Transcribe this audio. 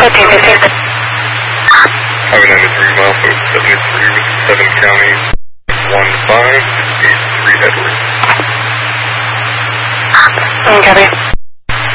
1415. Highway 93 milepost 73 with 7 counties, 1583 Edwards. Copy.